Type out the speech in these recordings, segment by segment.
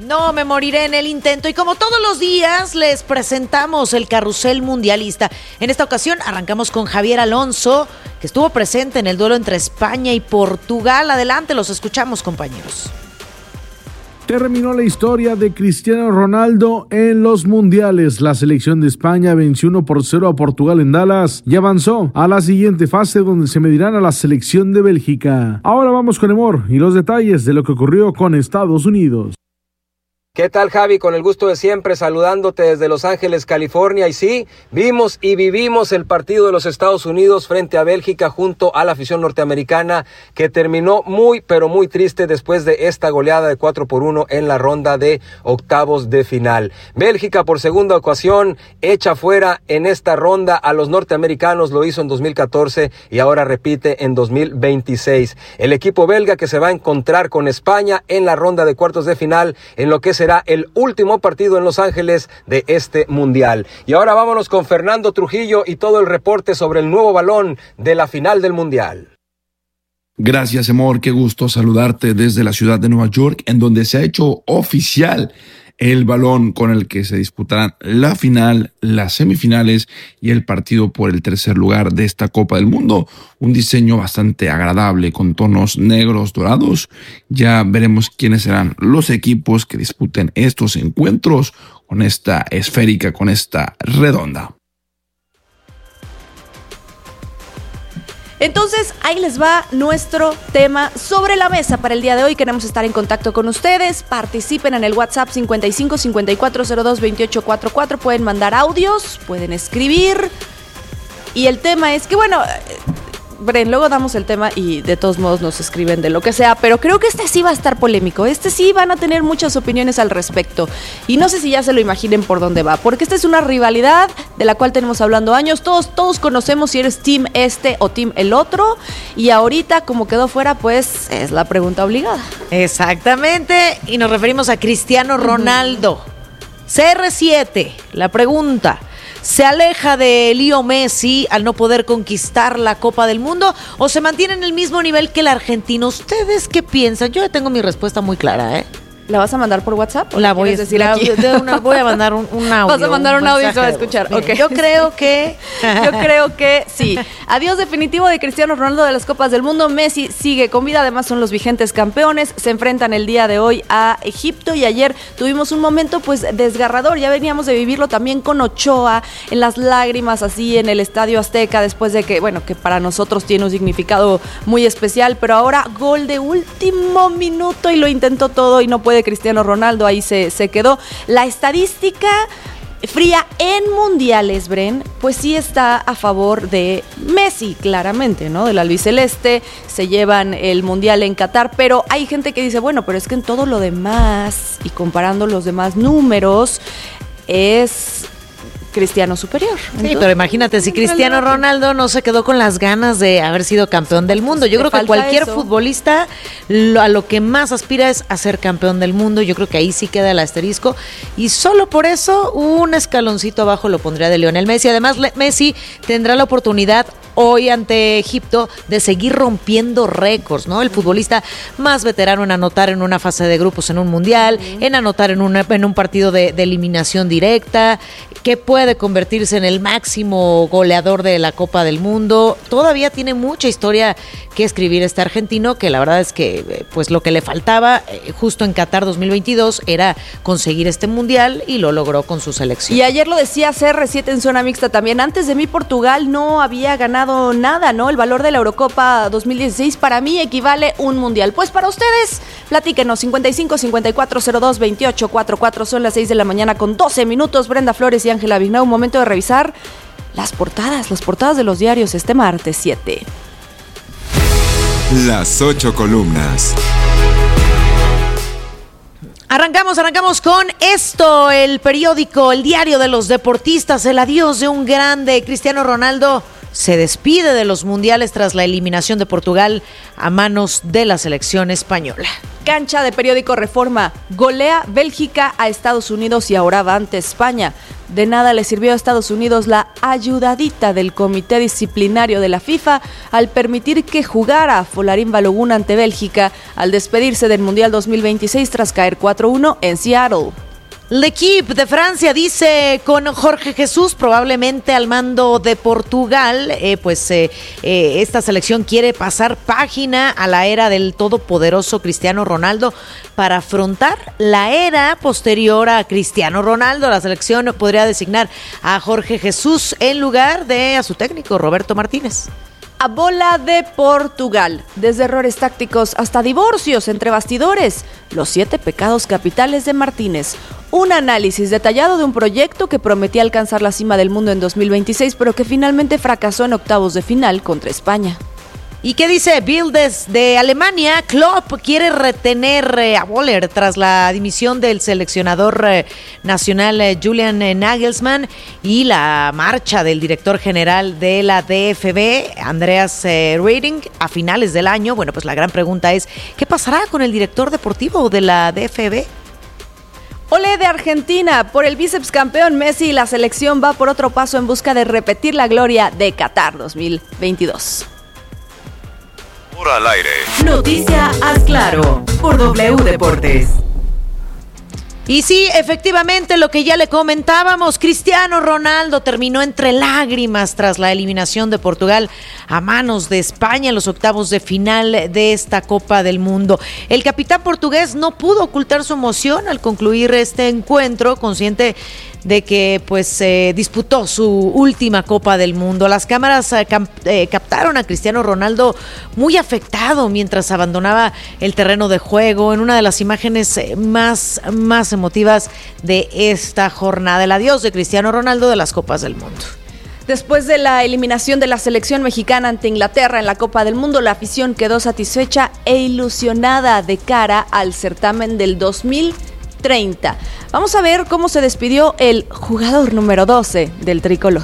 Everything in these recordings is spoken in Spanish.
No me moriré en el intento. Y como todos los días, les presentamos el carrusel mundialista. En esta ocasión arrancamos con Javier Alonso, que estuvo presente en el duelo entre España y Portugal. Adelante, los escuchamos, compañeros. Terminó la historia de Cristiano Ronaldo en los mundiales. La selección de España venció 1-0 a Portugal en Dallas y avanzó a la siguiente fase, donde se medirán a la selección de Bélgica. Ahora vamos con Emor y los detalles de lo que ocurrió con Estados Unidos. ¿Qué tal, Javi? Con el gusto de siempre, saludándote desde Los Ángeles, California. Y sí, vimos y vivimos el partido de los Estados Unidos frente a Bélgica junto a la afición norteamericana, que terminó muy, pero muy triste después de esta goleada de 4-1 en la ronda de octavos de final. Bélgica, por segunda ocasión, echa fuera en esta ronda a los norteamericanos. Lo hizo en 2014 y ahora repite en 2026. El equipo belga, que se va a encontrar con España en la ronda de cuartos de final, en lo que será el último partido en Los Ángeles de este mundial. Y ahora vámonos con Fernando Trujillo y todo el reporte sobre el nuevo balón de la final del mundial. Gracias, Emor, qué gusto saludarte desde la ciudad de Nueva York, en donde se ha hecho oficial el balón con el que se disputarán la final, las semifinales y el partido por el tercer lugar de esta Copa del Mundo. Un diseño bastante agradable con tonos negros dorados. Ya veremos quiénes serán los equipos que disputen estos encuentros con esta esférica, con esta redonda. Entonces, ahí les va nuestro tema sobre la mesa para el día de hoy. Queremos estar en contacto con ustedes. Participen en el WhatsApp 55 54 02 28 44. Pueden mandar audios, pueden escribir. Y el tema es que, bueno, Bren, luego damos el tema y de todos modos nos escriben de lo que sea, pero creo que este sí va a estar polémico. Este sí van a tener muchas opiniones al respecto. Y no sé si ya se lo imaginen por dónde va, porque esta es una rivalidad de la cual tenemos hablando años. Todos conocemos si eres team este o team el otro. Y ahorita, como quedó fuera, pues es la pregunta obligada. Exactamente. Y nos referimos a Cristiano Ronaldo. CR7, la pregunta: ¿se aleja de Leo Messi al no poder conquistar la Copa del Mundo o se mantiene en el mismo nivel que el argentino? ¿Ustedes qué piensan? Yo tengo mi respuesta muy clara, ¿eh? ¿La vas a mandar por WhatsApp? La voy a decir aquí. Voy a mandar un audio. Vas a mandar un audio y se va a escuchar. Okay. Yo creo que sí. Adiós definitivo de Cristiano Ronaldo de las Copas del Mundo. Messi sigue con vida. Además, son los vigentes campeones. Se enfrentan el día de hoy a Egipto. Y ayer tuvimos un momento pues desgarrador. Ya veníamos de vivirlo también con Ochoa, en las lágrimas así en el Estadio Azteca, después de que, bueno, que para nosotros tiene un significado muy especial. Pero ahora gol de último minuto y lo intentó todo y no puede Cristiano Ronaldo, ahí se quedó. La estadística fría en mundiales, Bren, pues sí está a favor de Messi, claramente, ¿no? Del albiceleste, se llevan el mundial en Qatar, pero hay gente que dice, bueno, pero es que en todo lo demás, y comparando los demás números, es Cristiano superior. Sí, pero imagínate, si Cristiano Ronaldo no se quedó con las ganas de haber sido campeón del mundo. Yo creo que cualquier futbolista a lo que más aspira es a ser campeón del mundo. Yo creo que ahí sí queda el asterisco. Y solo por eso un escaloncito abajo lo pondría de Lionel Messi. Además, Messi tendrá la oportunidad hoy ante Egipto de seguir rompiendo récords, ¿no? El futbolista más veterano en anotar en una fase de grupos en un mundial, en anotar en un partido de eliminación directa, que puede convertirse en el máximo goleador de la Copa del Mundo. Todavía tiene mucha historia que escribir este argentino, que la verdad es que pues lo que le faltaba justo en Qatar 2022 era conseguir este mundial y lo logró con su selección. Y ayer lo decía CR7 en zona mixta también, antes de mí Portugal no había ganado nada, ¿no? El valor de la Eurocopa 2016 para mí equivale un mundial. Pues para ustedes, platíquenos, 55 54 02 28 44, son las 6 de la mañana con 12 minutos. Brenda Flores y Ángela Vignau, un momento de revisar las portadas de los diarios este martes 7. Las 8 columnas. Arrancamos con esto, el periódico, el diario de los deportistas, el adiós de un grande. Cristiano Ronaldo se despide de los mundiales tras la eliminación de Portugal a manos de la selección española. Cancha de periódico Reforma. Golea Bélgica a Estados Unidos y ahora va ante España. De nada le sirvió a Estados Unidos la ayudadita del Comité Disciplinario de la FIFA al permitir que jugara Folarín Balogun ante Bélgica al despedirse del Mundial 2026 tras caer 4-1 en Seattle. L'Équipe de Francia dice con Jorge Jesús probablemente al mando de Portugal, esta selección quiere pasar página a la era del todopoderoso Cristiano Ronaldo para afrontar la era posterior a Cristiano Ronaldo. La selección podría designar a Jorge Jesús en lugar de a su técnico Roberto Martínez. A bola de Portugal, desde errores tácticos hasta divorcios entre bastidores, los 7 pecados capitales de Martínez. Un análisis detallado de un proyecto que prometía alcanzar la cima del mundo en 2026, pero que finalmente fracasó en octavos de final contra España. ¿Y qué dice Bild de Alemania? Klopp quiere retener a Boller tras la dimisión del seleccionador nacional Julian Nagelsmann y la marcha del director general de la DFB, Andreas Reiding, a finales del año. Bueno, pues la gran pregunta es, ¿qué pasará con el director deportivo de la DFB? Olé de Argentina, por el bíceps campeón Messi y la selección va por otro paso en busca de repetir la gloria de Qatar 2022. Al aire. Noticia Haz Claro por W Deportes. Y sí, efectivamente, lo que ya le comentábamos, Cristiano Ronaldo terminó entre lágrimas tras la eliminación de Portugal a manos de España en los octavos de final de esta Copa del Mundo. El capitán portugués no pudo ocultar su emoción al concluir este encuentro, consciente de que disputó su última Copa del Mundo. Las cámaras captaron a Cristiano Ronaldo muy afectado mientras abandonaba el terreno de juego en una de las imágenes más emotivas de esta jornada, el adiós de Cristiano Ronaldo de las Copas del Mundo. Después de la eliminación de la selección mexicana ante Inglaterra en la Copa del Mundo, la afición quedó satisfecha e ilusionada de cara al certamen del 2030. Vamos a ver cómo se despidió el jugador número 12 del tricolor.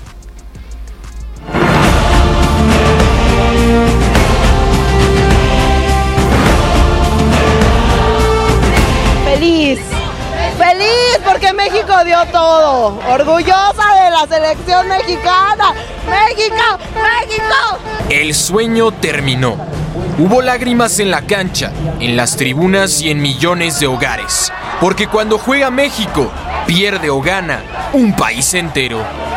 Feliz porque México dio todo. Orgullosa de la selección mexicana. ¡México! ¡México! El sueño terminó. Hubo lágrimas en la cancha, en las tribunas y en millones de hogares. Porque cuando juega México, pierde o gana un país entero.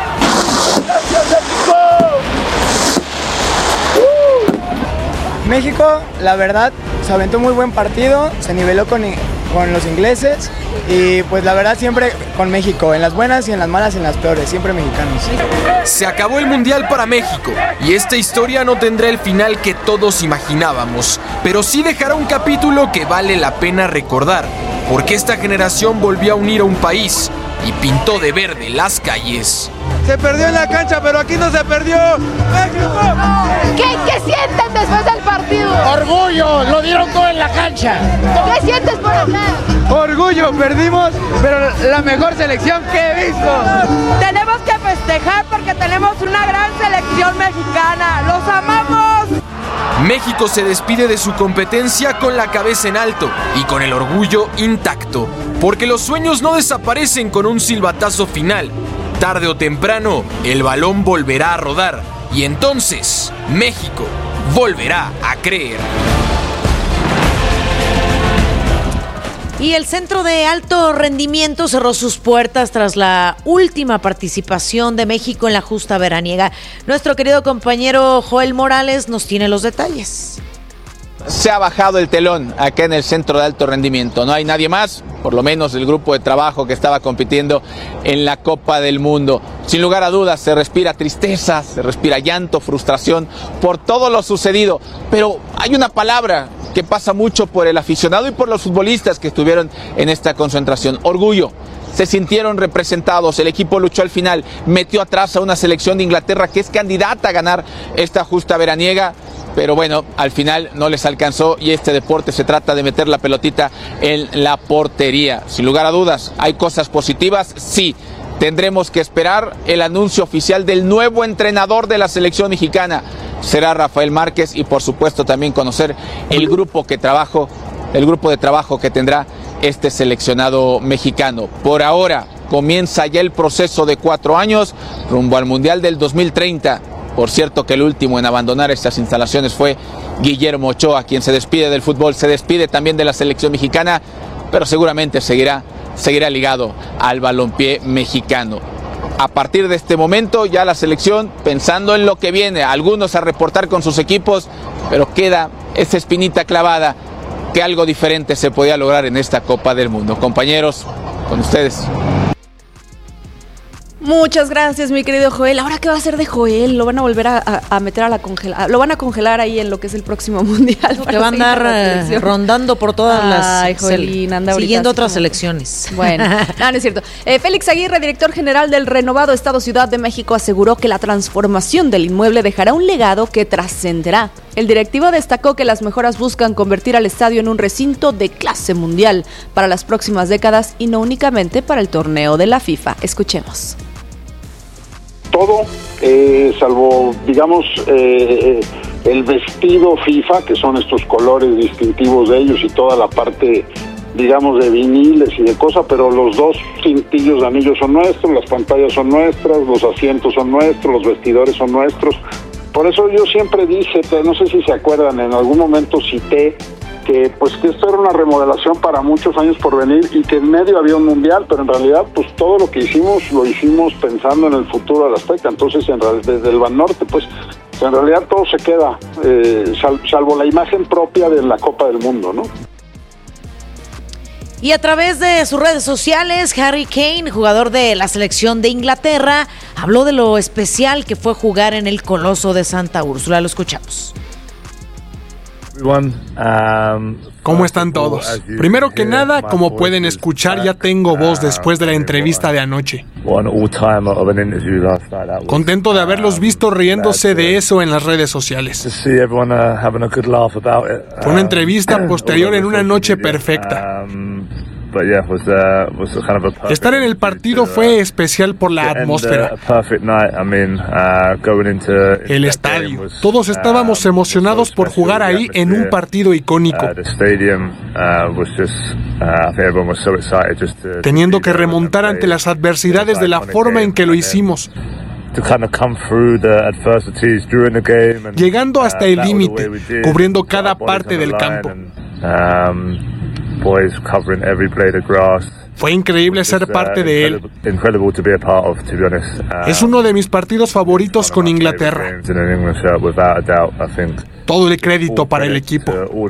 México, la verdad, se aventó muy buen partido, se niveló con los ingleses y pues la verdad siempre con México, en las buenas y en las malas y en las peores, siempre mexicanos. Se acabó el Mundial para México y esta historia no tendrá el final que todos imaginábamos, pero sí dejará un capítulo que vale la pena recordar, porque esta generación volvió a unir a un país y pintó de verde las calles. Se perdió en la cancha, pero aquí no se perdió. ¡México! ¿Qué sienten después del partido? Orgullo, lo dieron todo en la cancha. ¿Qué sientes por hablar? Orgullo, perdimos, pero la mejor selección que he visto. Tenemos que festejar porque tenemos una gran selección mexicana. ¡Los amamos! México se despide de su competencia con la cabeza en alto y con el orgullo intacto, porque los sueños no desaparecen con un silbatazo final. Tarde o temprano, el balón volverá a rodar y entonces México volverá a creer. Y el Centro de Alto Rendimiento cerró sus puertas tras la última participación de México en la justa veraniega. Nuestro querido compañero Joel Morales nos tiene los detalles. Se ha bajado el telón acá en el Centro de Alto Rendimiento. No hay nadie más, por lo menos el grupo de trabajo que estaba compitiendo en la Copa del Mundo. Sin lugar a dudas, se respira tristeza, se respira llanto, frustración por todo lo sucedido. Pero hay una palabra que pasa mucho por el aficionado y por los futbolistas que estuvieron en esta concentración: orgullo. Se sintieron representados, el equipo luchó al final, metió atrás a una selección de Inglaterra que es candidata a ganar esta justa veraniega, pero bueno, al final no les alcanzó y este deporte se trata de meter la pelotita en la portería. Sin lugar a dudas, ¿hay cosas positivas? Sí, tendremos que esperar el anuncio oficial del nuevo entrenador de la selección mexicana. Será Rafael Márquez, y por supuesto también conocer el grupo de trabajo que tendrá este seleccionado mexicano. Por ahora comienza ya el proceso de 4 años rumbo al Mundial del 2030. Por cierto que el último en abandonar estas instalaciones fue Guillermo Ochoa, quien se despide del fútbol, se despide también de la selección mexicana, pero seguramente seguirá ligado al balompié mexicano. A partir de este momento ya la selección pensando en lo que viene, algunos a reportar con sus equipos, pero queda esa espinita clavada que algo diferente se podía lograr en esta Copa del Mundo. Compañeros, con ustedes. Muchas gracias, mi querido Joel. ¿Ahora qué va a hacer de Joel? ¿Lo van a volver a meter a la congeladora? ¿Lo van a congelar ahí en lo que es el próximo mundial? Que va a andar rondando por todas las... Joelín, anda siguiendo otras selecciones. Bueno, no es cierto. Félix Aguirre, director general del renovado Estado Ciudad de México, aseguró que la transformación del inmueble dejará un legado que trascenderá. El directivo destacó que las mejoras buscan convertir al estadio en un recinto de clase mundial para las próximas décadas y no únicamente para el torneo de la FIFA. Escuchemos. Todo, salvo, digamos, el vestido FIFA, que son estos colores distintivos de ellos y toda la parte, digamos, de viniles y de cosas, pero los 2 cintillos de anillos son nuestros, las pantallas son nuestras, los asientos son nuestros, los vestidores son nuestros. Por eso yo siempre dije, no sé si se acuerdan, en algún momento cité que esto era una remodelación para muchos años por venir y que en medio había un mundial, pero en realidad pues todo lo que hicimos lo hicimos pensando en el futuro del Azteca. Entonces desde el Banorte pues en realidad todo se queda, salvo la imagen propia de la Copa del Mundo, ¿no? Y a través de sus redes sociales, Harry Kane, jugador de la selección de Inglaterra, habló de lo especial que fue jugar en el Coloso de Santa Úrsula. Lo escuchamos. ¿Cómo están todos? Primero que nada, como pueden escuchar, ya tengo voz después de la entrevista de anoche. Contento de haberlos visto riéndose de eso en las redes sociales. Fue una entrevista posterior en una noche perfecta. Estar en el partido fue especial por la atmósfera. El estadio. Todos estábamos emocionados por jugar ahí en un partido icónico. Teniendo que remontar ante las adversidades de la forma en que lo hicimos. Llegando hasta el límite, cubriendo cada parte del campo. Fue increíble ser parte de él. Es uno de mis partidos favoritos con Inglaterra. Todo el crédito para el equipo.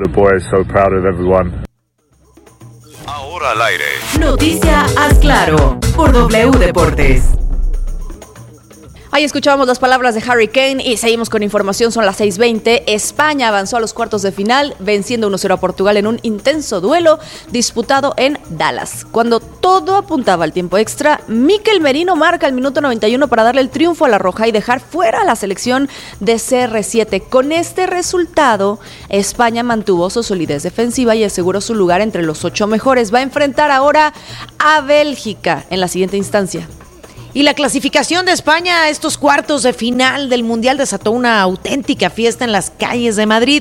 Ahora al aire. Noticia Haz Claro por W Deportes. Ahí escuchábamos las palabras de Harry Kane y seguimos con información, son las 6:20. España avanzó a los cuartos de final, venciendo 1-0 a Portugal en un intenso duelo disputado en Dallas. Cuando todo apuntaba al tiempo extra, Mikel Merino marca el minuto 91 para darle el triunfo a la Roja y dejar fuera a la selección de CR7. Con este resultado, España mantuvo su solidez defensiva y aseguró su lugar entre los 8 mejores. Va a enfrentar ahora a Bélgica en la siguiente instancia. Y la clasificación de España a estos cuartos de final del Mundial desató una auténtica fiesta en las calles de Madrid.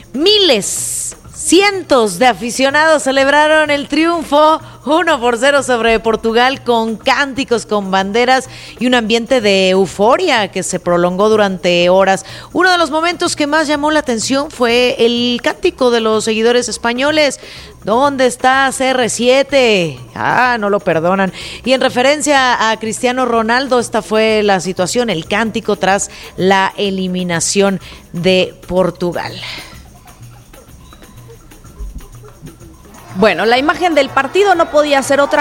Cientos de aficionados celebraron el triunfo 1-0 sobre Portugal con cánticos, con banderas y un ambiente de euforia que se prolongó durante horas. Uno de los momentos que más llamó la atención fue el cántico de los seguidores españoles. ¿Dónde está CR7? No lo perdonan. Y en referencia a Cristiano Ronaldo, esta fue la situación, el cántico tras la eliminación de Portugal. Bueno, la imagen del partido no podía ser otra